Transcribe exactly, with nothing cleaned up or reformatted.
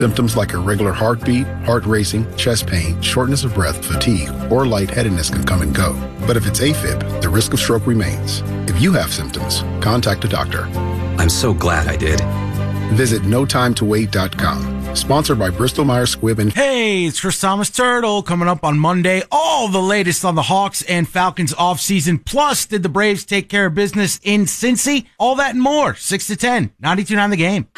Symptoms like irregular heartbeat, heart racing, chest pain, shortness of breath, fatigue, or lightheadedness can come and go. But if it's AFib, the risk of stroke remains. If you have symptoms, contact a doctor. I'm so glad I did. Visit no time to wait dot com. Sponsored by Bristol Myers Squibb and... Hey, it's Chris Thomas Turtle coming up on Monday. All the latest on the Hawks and Falcons offseason. Plus, did the Braves take care of business in Cincy? All that and more. six to ten. ninety-two point nine The Game.